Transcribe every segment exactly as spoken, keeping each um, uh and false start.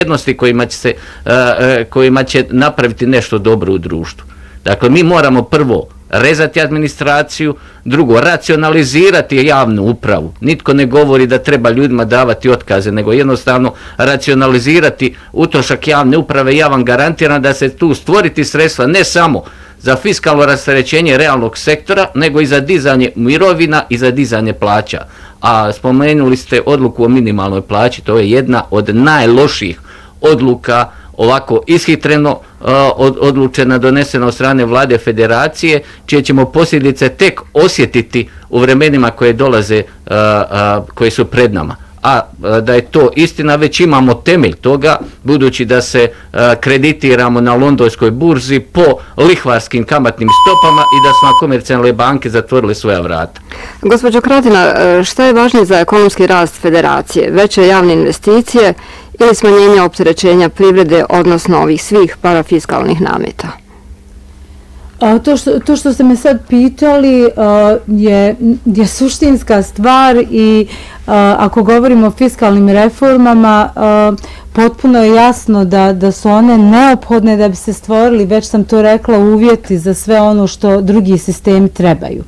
vrijednosti kojima će, se, kojima će napraviti nešto dobro u društvu. Dakle, mi moramo prvo rezati administraciju, drugo, racionalizirati javnu upravu. Nitko ne govori da treba ljudima davati otkaze, nego jednostavno racionalizirati utrošak javne uprave. Ja vam garantiram da se tu stvoriti sredstva ne samo za fiskalno rasterećenje realnog sektora, nego i za dizanje mirovina i za dizanje plaća. A spomenuli ste odluku o minimalnoj plaći, to je jedna od najlošijih odluka, ovako ishitreno uh, od, odlučena, donesena od strane vlade federacije, čije ćemo posljedice tek osjetiti u vremenima koje dolaze, uh, uh, koje su pred nama. A uh, da je to istina, već imamo temelj toga, budući da se uh, kreditiramo na londonskoj burzi po lihvarskim kamatnim stopama i da su na komercijalne banke zatvorile svoja vrata. Gospođo Kratina, šta je važnije za ekonomski rast federacije? Veće javne investicije ili smanjenje opterećenja privrede, odnosno ovih svih parafiskalnih nameta? A, to, što, to što ste me sad pitali a, je, je suštinska stvar i a, ako govorimo o fiskalnim reformama, a, potpuno je jasno da, da su one neophodne da bi se stvorili, već sam to rekla, uvjeti za sve ono što drugi sistemi trebaju.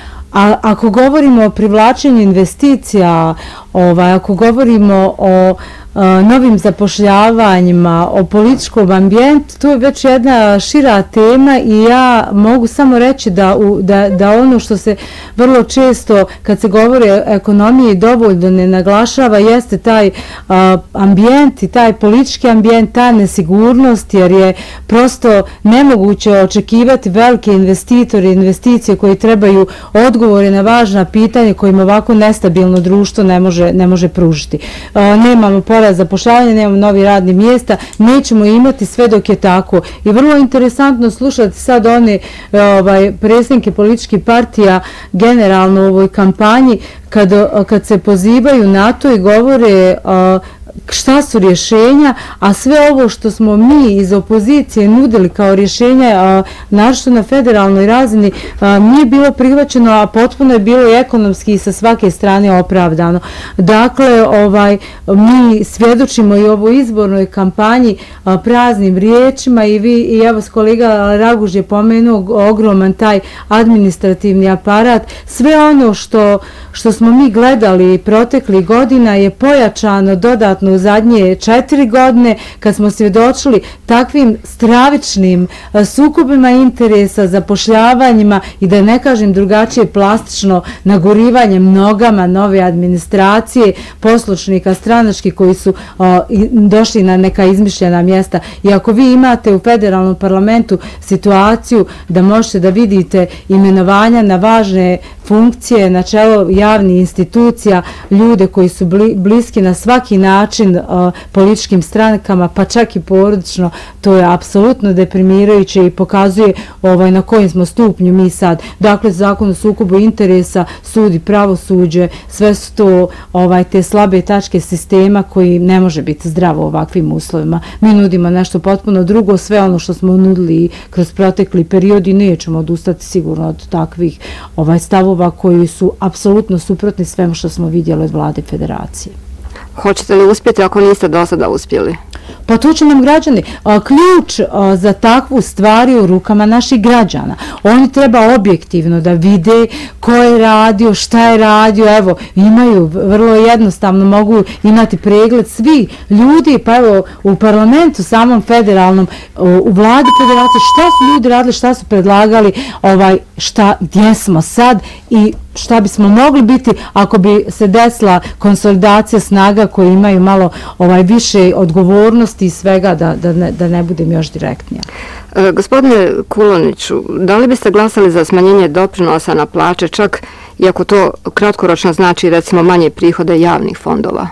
A ako govorimo o privlačenju investicija, ovaj, ako govorimo o a, novim zapošljavanjima, o političkom ambijentu, to je već jedna šira tema i ja mogu samo reći da, u, da, da ono što se vrlo često kad se govori o ekonomiji dovoljno ne naglašava jeste taj a, ambijent i taj politički ambijent, ta nesigurnost, jer je prosto nemoguće očekivati velike investitore, investicije koji trebaju odgovore na važna pitanja kojima ovako nestabilno društvo ne može, ne može pružiti. A, nemamo porast zapošljavanja, nemamo novi radni mjesta, nećemo imati sve dok je tako. I vrlo interesantno slušati sad one ovaj, predsjednike političkih partija generalno u ovoj kampanji kad, kad se pozivaju na to i govore a, šta su rješenja, a sve ovo što smo mi iz opozicije nudili kao rješenja, našto na federalnoj razini, a, nije bilo prihvaćeno, a potpuno je bilo i ekonomski i sa svake strane opravdano. Dakle, ovaj, mi svjedočimo i ovoj izbornoj kampanji a, praznim riječima i vi, i evo s kolega Raguž je pomenuo ogroman taj administrativni aparat. Sve ono što, što smo mi gledali protekli godina je pojačano dodatno u zadnje četiri godine kad smo svjedočili takvim stravičnim sukobima interesa, zapošljavanjima i da ne kažem drugačije plastično nagorivanjem nogama nove administracije, poslušnika stranački koji su o, došli na neka izmišljena mjesta. I ako vi imate u federalnom parlamentu situaciju da možete da vidite imenovanja na važne funkcije na čelo javnih institucija, ljude koji su bli, bliski na svaki način uh, političkim strankama, pa čak i porodično, to je apsolutno deprimirajuće i pokazuje ovaj, na kojim smo stupnju mi sad. Dakle, zakon o sukobu interesa, sud i pravosuđe, sve su to ovaj, te slabe tačke sistema koji ne može biti zdravo u ovakvim uslovima. Mi nudimo nešto potpuno drugo, sve ono što smo nudili kroz protekli period i nećemo odustati sigurno od takvih ovaj, stavova koji su apsolutno suprotni svemu što smo vidjeli od vlade federacije. Hoćete li uspjeti ako niste do sada uspjeli? Pa to će nam građani. Ključ za takvu stvar je u rukama naših građana. Oni treba objektivno da vide ko je radio, šta je radio. Evo, imaju vrlo jednostavno, mogu imati pregled svi ljudi, pa evo u parlamentu, samom federalnom, u vladi federacije, šta su ljudi radili, šta su predlagali, ovaj, šta, gdje smo sad i šta bismo mogli biti ako bi se desila konsolidacija snaga koji imaju malo ovaj više odgovornosti i svega, da, da, ne, da ne budem još direktnija. E, gospodine Kuloniću, da li biste glasali za smanjenje doprinosa na plaće, čak iako to kratkoročno znači recimo manje prihode javnih fondova?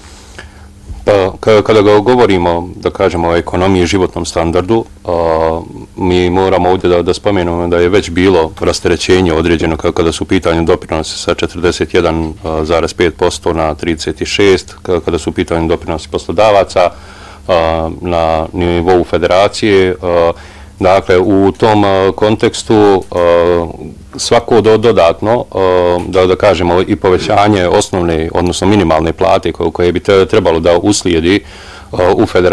Pa, kada govorimo, da kažemo, o ekonomiji i životnom standardu, a, mi moramo ovdje da, da spomenemo da je već bilo rasterećenje određeno kada su u pitanju doprinose sa četrdeset jedan zarez pet posto na trideset šest, kada su u pitanju doprinosi poslodavaca a, na nivou federacije. A, dakle, u tom a, kontekstu a, svako do, dodatno, da, da kažemo, i povećanje osnovne, odnosno minimalne plate koje bi trebalo da uslijedi u federaciji